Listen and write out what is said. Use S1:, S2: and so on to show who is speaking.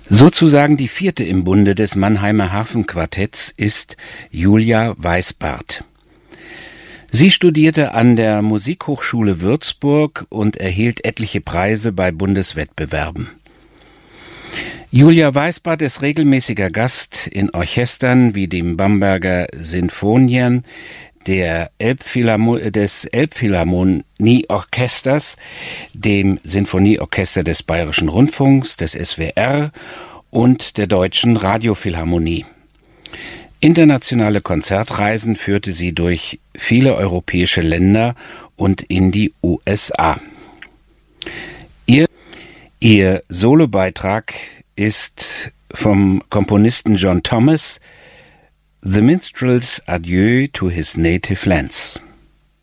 S1: Sozusagen die vierte im Bunde des Mannheimer Harfenquartetts ist Julia Weisbart. Sie studierte an der Musikhochschule Würzburg und erhielt etliche Preise bei Bundeswettbewerben. Julia Weisbart ist regelmäßiger Gast in Orchestern wie dem Bamberger Sinfonien, des Elbphilharmonieorchesters, dem Sinfonieorchester des Bayerischen Rundfunks, des SWR und der Deutschen Radiophilharmonie. Internationale Konzertreisen führte sie durch viele europäische Länder und in die USA. Ihr Solobeitrag ist vom Komponisten John Thomas, The Minstrel's Adieu to His Native Lands.